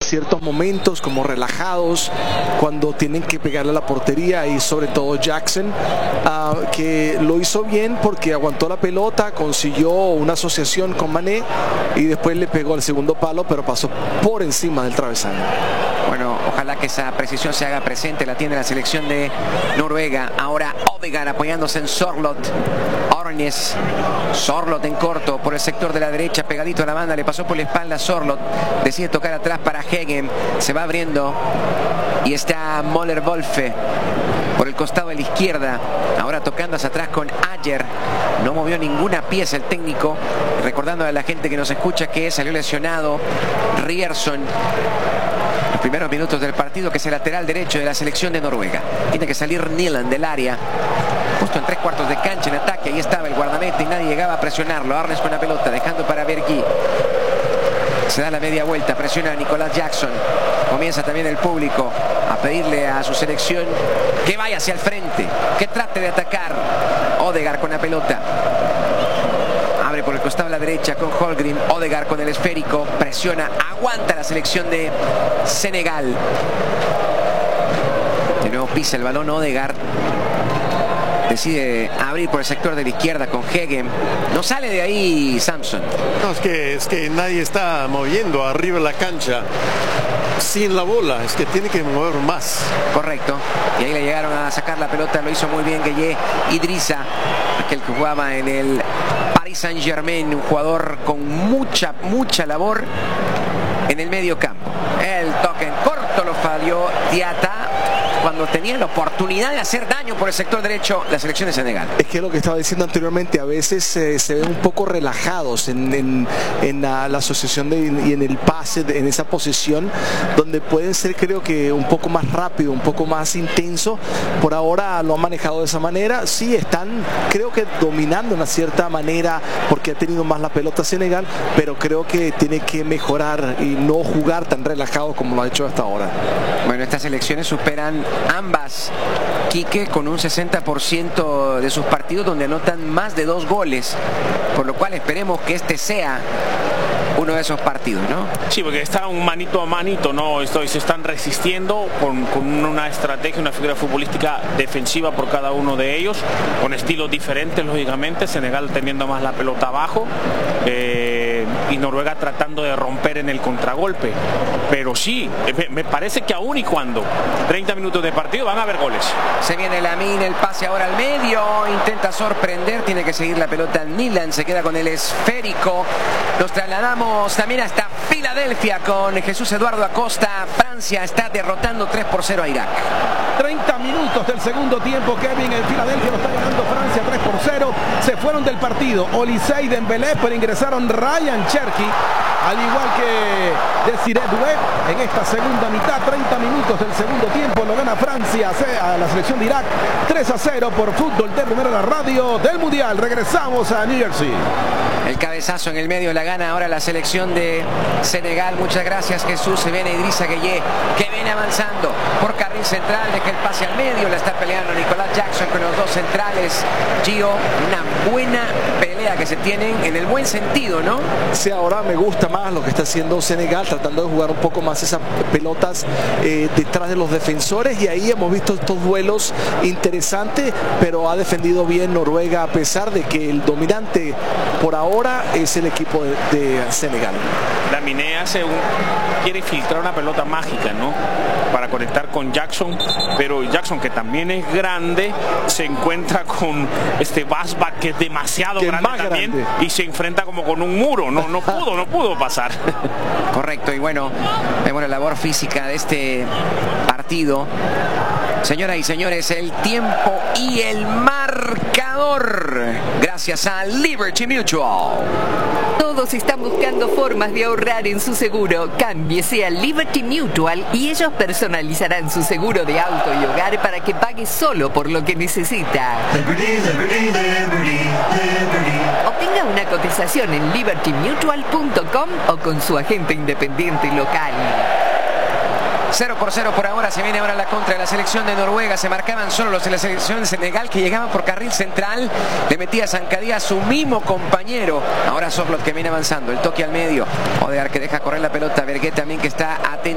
ciertos momentos como relajados cuando tienen que pegarle a la portería, y sobre todo Jackson, que lo hizo bien porque aguantó la pelota, consiguió una asociación con Mané y después le pegó al segundo palo, pero pasó por encima del travesaño. Bueno, ojalá que esa precisión se haga presente, la tiene la selección de Noruega. Ahora Odegaard apoyándose en Sørloth. Ornes, Sørloth en corto por el sector de la derecha, pegadito a la banda, le pasó por la espalda a Sørloth, decide tocar atrás para Hegem, se va abriendo y está Møller Wolfe por el costado de la izquierda, ahora tocando hacia atrás con Ajer. No movió ninguna pieza el técnico, recordando a la gente que nos escucha que salió lesionado Ryerson los primeros minutos del partido, que es el lateral derecho de la selección de Noruega. Tiene que salir Nyland del área, justo en 3/4 de cancha en ataque. Ahí estaba el guardameta y nadie llegaba a presionarlo. Arnes con la pelota, dejando para Bergui. Se da la media vuelta, presiona a Nicolás Jackson. Comienza también el público a pedirle a su selección que vaya hacia el frente, que trate de atacar. Odegaard con la pelota. Abre por el costado a la derecha con Holmgren. Odegaard con el esférico. Presiona, aguanta la selección de Senegal. De nuevo pisa el balón Odegaard. Decide abrir por el sector de la izquierda con Hegem. No sale de ahí Samson. No, es que nadie está moviendo arriba la cancha sin la bola. Es que tiene que mover más. Correcto. Y ahí le llegaron a sacar la pelota. Lo hizo muy bien Gueye Idrissa, aquel que jugaba en el Paris Saint-Germain, un jugador con mucha labor en el medio campo. El toque en corto lo falló Diatta cuando tenía la oportunidad de hacer daño por el sector derecho la selección de Senegal. Es que lo que estaba diciendo anteriormente, a veces se ven un poco relajados en la asociación y en el pase, en esa posición, donde pueden ser, creo que un poco más rápido, un poco más intenso. Por ahora lo han manejado de esa manera. Sí, están, creo que dominando de una cierta manera porque ha tenido más la pelota Senegal, pero creo que tiene que mejorar y no jugar tan relajado como lo ha hecho hasta ahora. Bueno, estas selecciones superan ambas, Quique, con un 60% de sus partidos donde anotan más de 2 goles, por lo cual esperemos que este sea uno de esos partidos, ¿no? Sí, porque está un manito a manito, ¿no? Se están resistiendo con una estrategia, una figura futbolística defensiva por cada uno de ellos, con estilos diferentes, lógicamente. Senegal teniendo más la pelota abajo y Noruega tratando de romper en el contragolpe. Pero sí, me parece que aún y cuando 30 minutos de partido van a haber goles. Se viene Lamine, el pase ahora al medio, intenta sorprender, tiene que seguir la pelota Nyland, se queda con el esférico. Nos trasladamos también hasta Filadelfia con Jesús Eduardo Acosta. Francia está derrotando 3-0 a Irak. 30 minutos del segundo tiempo, Kevin. En Filadelfia lo está ganando Francia 3-0. Se fueron del partido Olise y Dembélé, pero ingresaron Ryan Cherki, al igual que Desiré Doué en esta segunda mitad. 30 minutos del segundo tiempo, lo gana Francia a la selección de Irak 3-0 por Fútbol de Primera, la radio del Mundial. Regresamos a New Jersey. El cabezazo en el medio la gana ahora la selección de Senegal. Muchas gracias, Jesús. Se viene Idrissa Gueye, que viene avanzando por carril central, deja el pase al medio, la está peleando Nicolás Jackson con los dos centrales. Gio, una buena pelea que se tienen en el buen sentido, ¿no? Sí, ahora me gusta más lo que está haciendo Senegal, tratando de jugar un poco más esas pelotas detrás de los defensores, y ahí hemos visto estos duelos interesantes, pero ha defendido bien Noruega, a pesar de que el dominante por ahora es el equipo de Senegal. Lamine quiere filtrar una pelota mágica, ¿no? Para conectar con Jackson, pero Jackson, que también es grande, se encuentra con Basbak, que es demasiado grande también, grande, y se enfrenta como con un muro. No pudo pasar. Correcto, y bueno, vemos la labor física de este partido. Señoras y señores, el tiempo y el marcador, gracias a Liberty Mutual. Todos están buscando formas de ahorrar en su seguro. Cámbiese a Liberty Mutual y ellos personalizarán su seguro de auto y hogar para que pague solo por lo que necesita. Obtenga una cotización en libertymutual.com o con su agente independiente local. 0-0 por ahora. Se viene ahora la contra de la selección de Noruega. Se marcaban solo los de la selección de Senegal, que llegaban por carril central. Le metía zancadilla a su mismo compañero. Ahora Sørloth, que viene avanzando. El toque al medio. Odegaard, que deja correr la pelota. Bergui también, que está atento.